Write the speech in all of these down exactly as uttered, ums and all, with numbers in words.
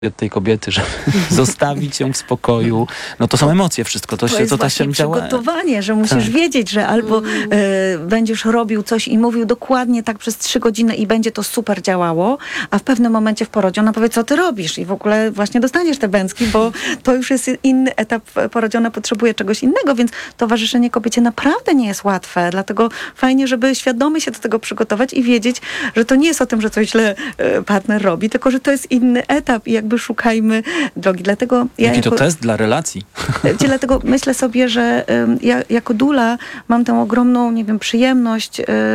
od tej kobiety, żeby zostawić ją w spokoju. No to są emocje wszystko. To, To się, jest to ta właśnie się działa. przygotowanie, że musisz Tak. wiedzieć, że albo mm. y, będziesz robił coś i mówił dokładnie tak przez trzy godziny i będzie to super działało, a w pewnym momencie w porodzie ona powie, co ty robisz? I w ogóle właśnie dostaniesz te bęcki, bo to już jest inny etap porodzie, ona potrzebuje czegoś innego, więc towarzyszenie kobiecie naprawdę nie jest łatwe. Dlatego fajnie, żeby świadomie się do tego przygotować i wiedzieć, że to nie jest o tym, że coś źle y, partner robi, tylko że to jest inny etap i jakby szukajmy drogi. Dlatego ja Jaki to jako, test dla relacji? dlatego myślę sobie, że y, ja jako dula mam tę ogromną, nie wiem, przyjemność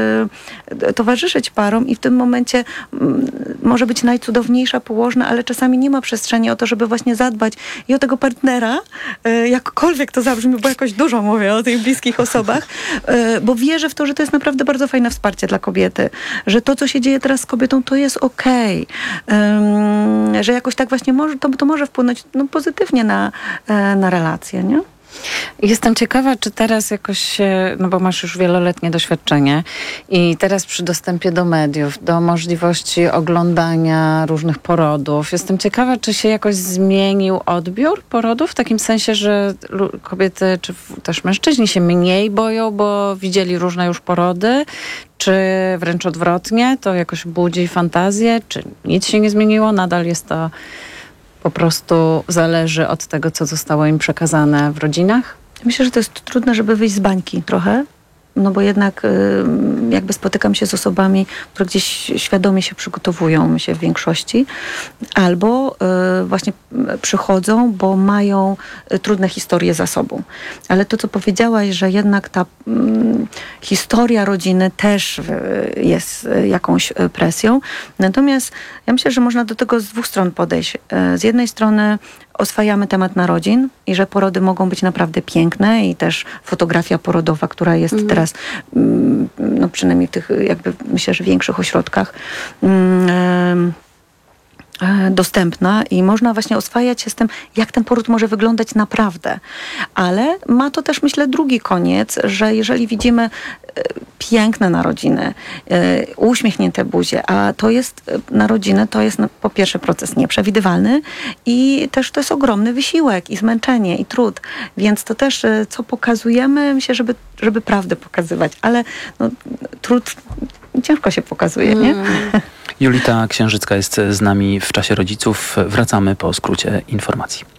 y, towarzyszyć parom i w tym momencie y, może być najcudowniejsza położna, ale czasami nie ma przestrzeni o to, żeby właśnie zadbać i o tego partnera, y, jakkolwiek to zabrzmi, bo jakoś dużo mówię o tych bliskich osobach, y, bo wierzę w to, że to jest naprawdę bardzo fajne wsparcie dla kobiety, że to, co się dzieje teraz z kobietą, to jest okej. Okay. Że jakoś tak właśnie może, to, to może wpłynąć no, pozytywnie na, na relacje, nie? Jestem ciekawa, czy teraz jakoś, no bo masz już wieloletnie doświadczenie i teraz przy dostępie do mediów, do możliwości oglądania różnych porodów, jestem ciekawa, czy się jakoś zmienił odbiór porodów, w takim sensie, że kobiety, czy też mężczyźni się mniej boją, bo widzieli różne już porody, czy wręcz odwrotnie, to jakoś budzi fantazję, czy nic się nie zmieniło, nadal jest to po prostu zależy od tego, co zostało im przekazane w rodzinach? Myślę, że to jest trudne, żeby wyjść z bańki trochę, no bo jednak jakby spotykam się z osobami, które gdzieś świadomie się przygotowują, myślę, w większości, albo właśnie przychodzą, bo mają trudne historie za sobą. Ale to, co powiedziałaś, że jednak ta historia rodziny też jest jakąś presją. Natomiast ja myślę, że można do tego z dwóch stron podejść. Z jednej strony oswajamy temat narodzin i że porody mogą być naprawdę piękne i też fotografia porodowa, która jest mm. teraz, no przynajmniej w tych jakby myślę, że większych ośrodkach mm, dostępna i można właśnie oswajać się z tym, jak ten poród może wyglądać naprawdę. Ale ma to też, myślę, drugi koniec, że jeżeli widzimy piękne narodziny, uśmiechnięte buzie, a to jest narodziny, to jest no, po pierwsze proces nieprzewidywalny i też to jest ogromny wysiłek i zmęczenie i trud. Więc to też, co pokazujemy, myślę, żeby, żeby prawdę pokazywać, ale no, trud ciężko się pokazuje, nie? Mm. Julita Księżycka jest z nami w Czasie Rodziców. Wracamy po skrócie informacji.